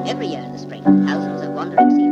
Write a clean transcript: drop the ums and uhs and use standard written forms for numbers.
Every year in the spring, thousands of wandering seals